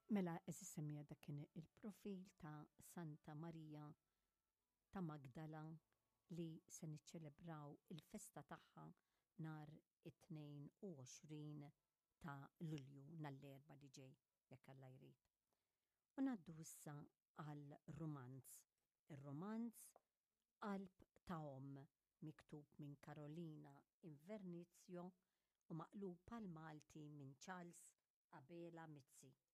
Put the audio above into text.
Mela, semija dak kien il-profil ta' Santa Marija ta' Magdala li se niċċelebraw il-festa tagħha nar it-22 ta' Lulju nall-erba li ġej, jekk Alla jrid. U ngħaddu issa għal-romanz. Ir-romanz Qalb ta' Omm, miktub minn Karolina Invernizio u maqlub pal-Malti minn Charles Abela Mizzi.